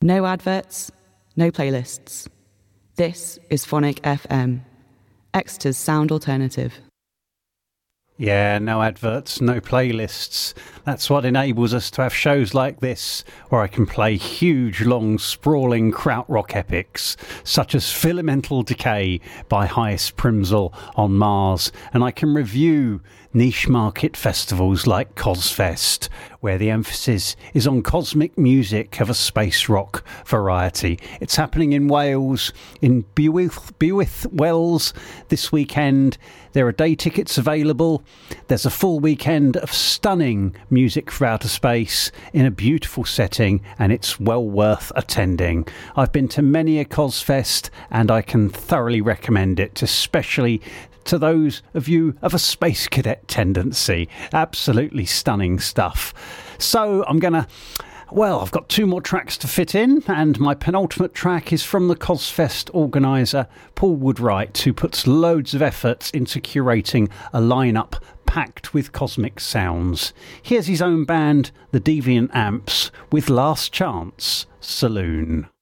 No adverts, no playlists. This is Phonic FM, Exeter's sound alternative. Yeah, no adverts, no playlists. That's what enables us to have shows like this, where I can play huge, long, sprawling krautrock epics, such as Filamental Decay by Highest Primsel on Mars, and I can review niche market festivals like Cosfest, where the emphasis is on cosmic music of a space rock variety. It's happening in Wales, in Buwith Wells this weekend. There are day tickets available. There's a full weekend of stunning music for outer space in a beautiful setting, and it's well worth attending. I've been to many a Cosfest, and I can thoroughly recommend it, especially to those of you of a space cadet tendency. Absolutely stunning stuff. So I've got 2 more tracks to fit in, and my penultimate track is from the Cosfest organiser, Paul Woodwright, who puts loads of effort into curating a lineup packed with cosmic sounds. Here's his own band, the Deviant Amps, with Last Chance Saloon.